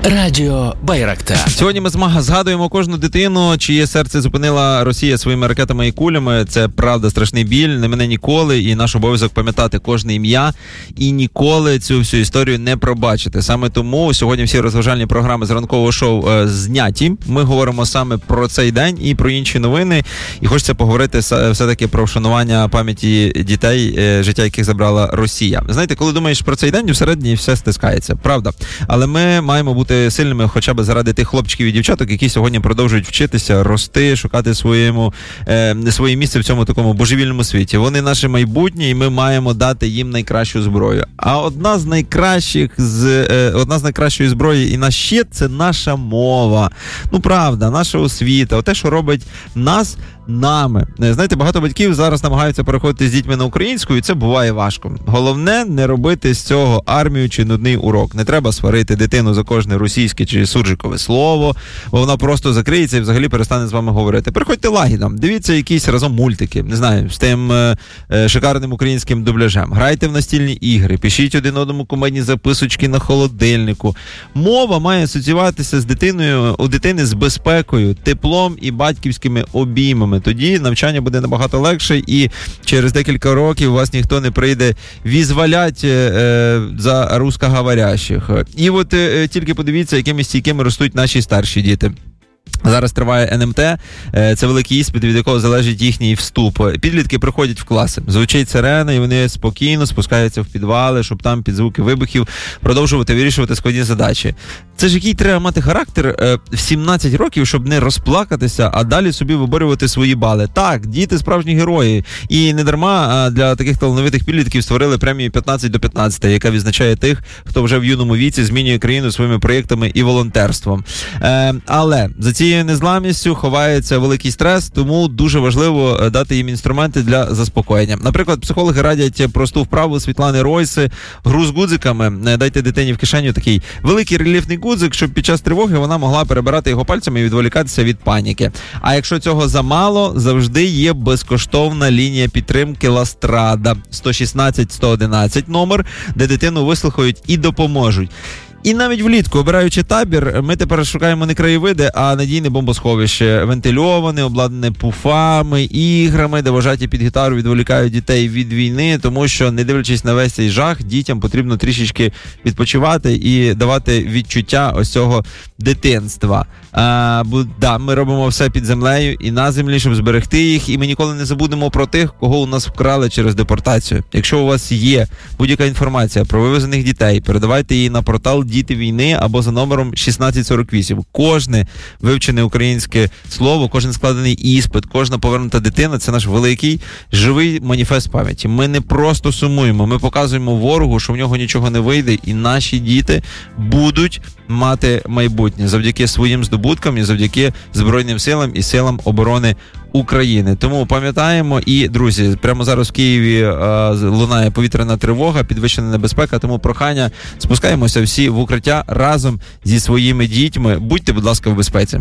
Радіо Байрактар. Сьогодні ми згадуємо кожну дитину, чиє серце зупинила Росія своїми ракетами і кулями. Це правда страшний біль, не мене ніколи, і наш обов'язок пам'ятати кожне ім'я і ніколи цю всю історію не пробачити. Саме тому сьогодні всі розважальні програми з ранкового шоу зняті. Ми говоримо саме про цей день і про інші новини. І хочеться поговорити все-таки про вшанування пам'яті дітей, життя яких забрала Росія. Знаєте, коли думаєш про цей день, всередині все стискається, правда. Але ми маємо бути сильними хоча б заради тих хлопчиків і дівчаток, які сьогодні продовжують вчитися, рости, шукати своє місце в цьому такому божевільному світі. Вони наше майбутнє, і ми маємо дати їм найкращу зброю. А одна з найкращої зброї і наш щит – це наша мова. Ну, правда, наша освіта, те, що робить нас нами. Знаєте, багато батьків зараз намагаються переходити з дітьми на українську, і це буває важко. Головне – не робити з цього армію чи нудний урок. Не треба сварити дитину за кожне російське чи суржикове слово, бо вона просто закриється і взагалі перестане з вами говорити. Приходьте лагідно, дивіться якісь разом мультики, не знаю, з тим шикарним українським дубляжем. Грайте в настільні ігри, пишіть один одному кумедні записочки на холодильнику. Мова має асоціюватися з дитиною, у дитини з безпекою, теплом і батьківськими обіймами. Тоді навчання буде набагато легше, і через декілька років вас ніхто не прийде візвалять за русскоговорящих. І от тільки подивіться, якими стійкими ростуть наші старші діти. Зараз триває НМТ, це великий іспит, від якого залежить їхній вступ. Підлітки приходять в класи, звучить сирена, і вони спокійно спускаються в підвали, щоб там під звуки вибухів продовжувати вирішувати складні задачі. Це ж який треба мати характер в 17 років, щоб не розплакатися, а далі собі виборювати свої бали. Так, діти справжні герої. І не дарма для таких талановитих підлітків створили премію 15/15, яка відзначає тих, хто вже в юному віці змінює країну своїми проєктами і волонтерством. Але за цією незламністю ховається великий стрес, тому дуже важливо дати їм інструменти для заспокоєння. Наприклад, психологи радять просту вправу Світлани Ройси, гру з гудзиками. Дайте дитині в кишеню такий великий рельєфний гудзик, щоб під час тривоги вона могла перебирати його пальцями і відволікатися від паніки. А якщо цього замало, завжди є безкоштовна лінія підтримки Ластрада 116-111 номер, де дитину вислухають і допоможуть. І навіть влітку, обираючи табір, ми тепер шукаємо не краєвиди, а надійне бомбосховище. Вентильоване, обладнане пуфами, іграми, де вожаті під гітару відволікають дітей від війни, тому що, не дивлячись на весь цей жах, дітям потрібно трішечки відпочивати і давати відчуття ось цього дитинства. Ми робимо все під землею і на землі, щоб зберегти їх, і ми ніколи не забудемо про тих, кого у нас вкрали через депортацію. Якщо у вас є будь-яка інформація про вивезених дітей, передавайте її на портал «Діти війни» або за номером 1648. Кожне вивчене українське слово, кожен складений іспит, кожна повернута дитина – це наш великий живий маніфест пам'яті. Ми не просто сумуємо, ми показуємо ворогу, що в нього нічого не вийде, і наші діти будуть мати майбутнє завдяки своїм здобуткам і завдяки Збройним силам і силам оборони України. Тому пам'ятаємо і, друзі, прямо зараз в Києві лунає повітряна тривога, підвищена небезпека, тому прохання, спускаємося всі в укриття разом зі своїми дітьми. Будьте, будь ласка, в безпеці.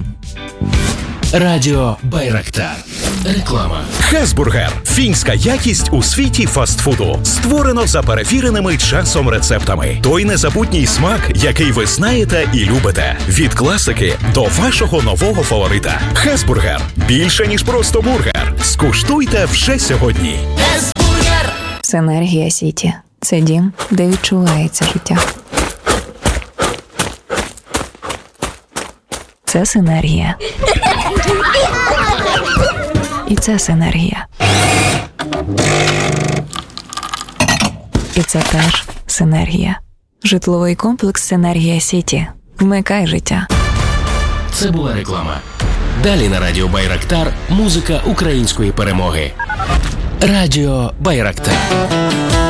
Радіо Байрактар. Реклама. Хесбургер. Фінська якість у світі фастфуду. Створено за перевіреними часом рецептами. Той незабутній смак, який ви знаєте і любите. Від класики до вашого нового фаворита. Хесбургер. Більше, ніж просто бургер. Скуштуйте вже сьогодні. Хесбургер. Синергія Сіті. Це дім, де відчувається життя. Це синергія. І це синергія. І це теж синергія. Житловий комплекс «Синергія Сіті». Вмикай життя. Це була реклама. Далі на Радіо Байрактар музика української перемоги. Радіо Байрактар.